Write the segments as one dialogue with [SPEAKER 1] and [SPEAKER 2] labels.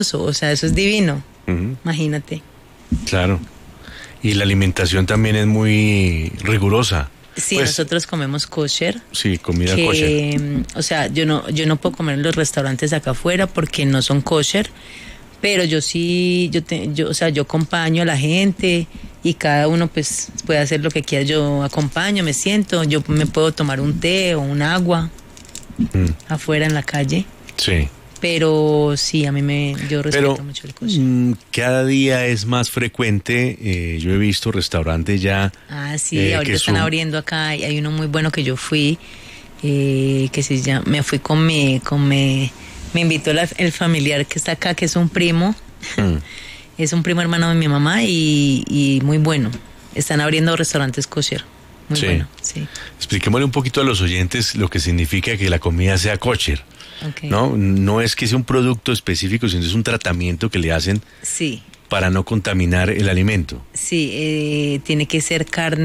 [SPEAKER 1] o sea, eso es divino,
[SPEAKER 2] Ujú,
[SPEAKER 1] imagínate.
[SPEAKER 2] claro. Y la alimentación también es muy rigurosa.
[SPEAKER 1] Sí,
[SPEAKER 2] Pues,
[SPEAKER 1] nosotros comemos kosher,
[SPEAKER 2] sí, comida kosher.
[SPEAKER 1] o sea, yo no puedo comer en los restaurantes acá afuera porque no son kosher, pero yo sí, o sea, yo acompaño a la gente y cada uno pues puede hacer lo que quiera. Yo acompaño, me siento, yo me puedo tomar un té o un agua
[SPEAKER 2] Mm,
[SPEAKER 1] afuera en la calle,
[SPEAKER 2] sí.
[SPEAKER 1] pero sí, yo respeto
[SPEAKER 2] Pero
[SPEAKER 1] mucho el kosher.
[SPEAKER 2] cada día es más frecuente. Yo he visto restaurantes ya
[SPEAKER 1] Ah, sí, ahorita
[SPEAKER 2] que
[SPEAKER 1] están
[SPEAKER 2] son...
[SPEAKER 1] abriendo acá y hay uno muy bueno que yo fui, que se llama, me fui me invitó el familiar que está acá, que es un primo,
[SPEAKER 2] Mm,
[SPEAKER 1] es un primo hermano de mi mamá y muy bueno. Están abriendo restaurantes kosher, muy
[SPEAKER 2] Sí.
[SPEAKER 1] bueno, sí.
[SPEAKER 2] expliquémosle un poquito a los oyentes lo que significa que la comida sea kosher,
[SPEAKER 1] Okay.
[SPEAKER 2] ¿no? No es que sea un producto específico, sino es un tratamiento que le hacen
[SPEAKER 1] Sí,
[SPEAKER 2] para no contaminar el alimento.
[SPEAKER 1] sí, tiene que ser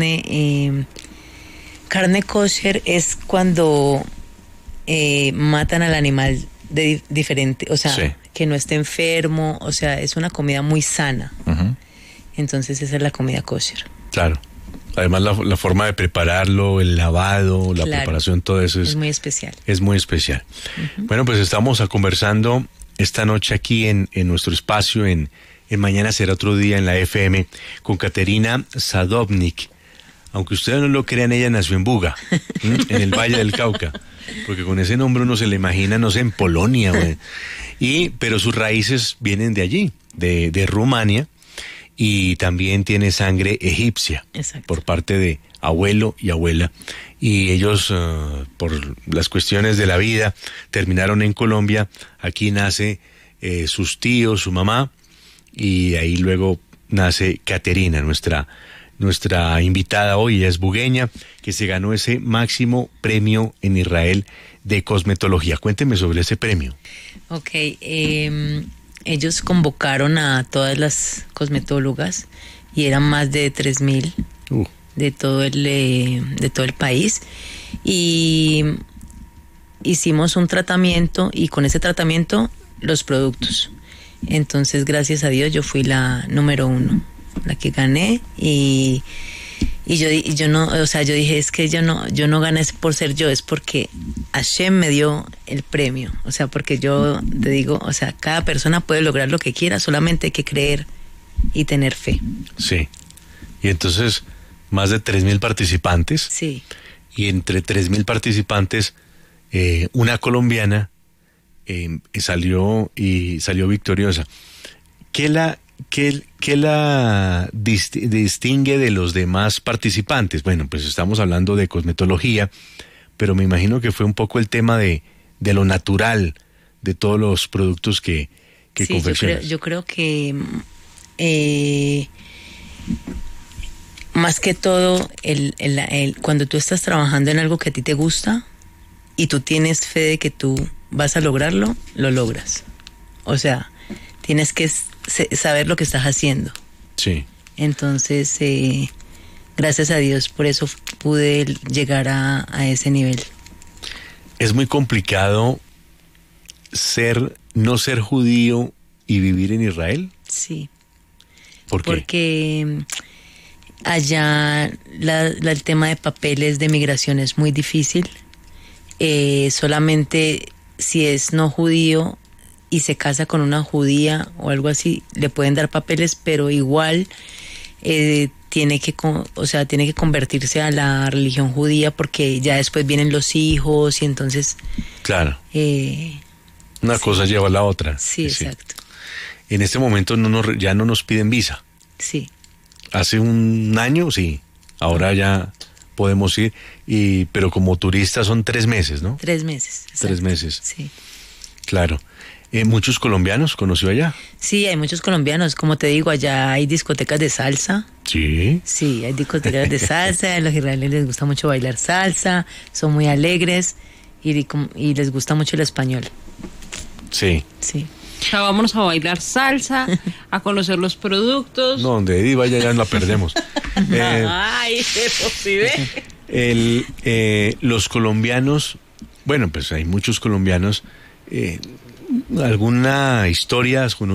[SPEAKER 1] carne kosher es cuando matan al animal diferente, o sea,
[SPEAKER 2] Sí.
[SPEAKER 1] que no esté enfermo, o sea, es una comida muy sana.
[SPEAKER 2] Ujú,
[SPEAKER 1] Entonces esa es la comida kosher.
[SPEAKER 2] claro. Además, la forma de prepararlo, el lavado, la
[SPEAKER 1] Claro.
[SPEAKER 2] preparación, todo eso
[SPEAKER 1] Es muy especial.
[SPEAKER 2] es muy especial. Bueno, pues estamos conversando esta noche aquí en nuestro espacio, en Mañana Será Otro Día, en la FM, con Caterina Sadovnik. Aunque ustedes no lo crean, ella nació en Buga, en el Valle del Cauca, porque con ese nombre uno se le imagina, no sé, en Polonia, pero sus raíces vienen de allí, de Rumania, y también tiene sangre egipcia,
[SPEAKER 1] Exacto.
[SPEAKER 2] por parte de abuelo y abuela, y ellos, por las cuestiones de la vida, terminaron en Colombia. Aquí nace sus tíos, su mamá, y ahí luego nace Caterina, nuestra invitada hoy. Ella es bugueña, que se ganó ese máximo premio en Israel de cosmetología. Cuénteme sobre ese premio.
[SPEAKER 1] Ok, ellos convocaron a todas las cosmetólogas y eran más de 3.000 de todo el país y hicimos un tratamiento y con ese tratamiento los productos. Entonces, gracias a Dios, yo fui la número 1, la que gané y yo no, o sea, yo dije, es que yo no gané por ser yo, es porque Hashem me dio el premio, o sea, porque yo te digo, o sea, cada persona puede lograr lo que quiera, solamente hay que creer y tener fe.
[SPEAKER 2] Sí. Y entonces, más de 3.000 participantes.
[SPEAKER 1] Sí.
[SPEAKER 2] Y entre 3.000 participantes, una colombiana salió victoriosa. ¿Qué la distingue de los demás participantes? Bueno, pues estamos hablando de cosmetología, pero me imagino que fue un poco el tema de lo natural de todos los productos que
[SPEAKER 1] Sí,
[SPEAKER 2] confeccionas.
[SPEAKER 1] yo creo que más que todo, cuando tú estás trabajando en algo que a ti te gusta y tú tienes fe de que tú vas a lograrlo, lo logras. O sea, tienes que saber lo que estás haciendo.
[SPEAKER 2] Sí.
[SPEAKER 1] Entonces, gracias a Dios, por eso pude llegar a ese nivel.
[SPEAKER 2] Es muy complicado no ser judío y vivir en Israel.
[SPEAKER 1] Sí.
[SPEAKER 2] ¿Por qué?
[SPEAKER 1] Porque allá el tema de papeles de migración es muy difícil. Solamente si es no judío y se casa con una judía o algo así, le pueden dar papeles, pero igual tiene que convertirse a la religión judía porque ya después vienen los hijos y entonces...
[SPEAKER 2] Claro. Una
[SPEAKER 1] sí.
[SPEAKER 2] cosa lleva a la otra.
[SPEAKER 1] Sí, exacto.
[SPEAKER 2] En este momento ya no nos piden visa.
[SPEAKER 1] Sí.
[SPEAKER 2] Hace un año, sí. Ahora ya podemos ir, pero como turistas son 3 meses, ¿no?
[SPEAKER 1] 3 meses. Exacto.
[SPEAKER 2] 3 meses.
[SPEAKER 1] Sí.
[SPEAKER 2] Claro. ¿Muchos colombianos conoció allá?
[SPEAKER 1] Sí, hay muchos colombianos. Como te digo, allá hay discotecas de salsa.
[SPEAKER 2] Sí.
[SPEAKER 1] Sí, hay discotecas de salsa. A los israelíes les gusta mucho bailar salsa. Son muy alegres y les gusta mucho el español.
[SPEAKER 2] Sí.
[SPEAKER 1] Sí.
[SPEAKER 3] O sea, vámonos a bailar salsa, a conocer los productos.
[SPEAKER 2] No, donde Eddie vaya ya la perdemos.
[SPEAKER 3] Ay, eso sí ve.
[SPEAKER 2] Los colombianos, bueno, pues hay muchos colombianos, alguna historia con